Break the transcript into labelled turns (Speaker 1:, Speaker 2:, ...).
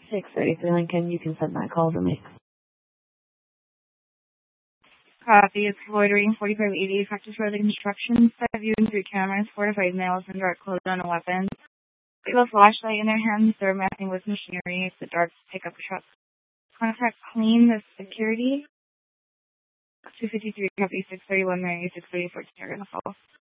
Speaker 1: 633 Lincoln, you can send that call to me.
Speaker 2: Copy. It's loitering 4588 Cactus Road instructions. 5 viewing 3 cameras, 4 to 5 males in dark clothes on a weapon. They have a flashlight in their hands. They're messing with machinery. It's a dark pickup truck. Contact clean the security. 253 copy 631 Mary 634 Target in the fall.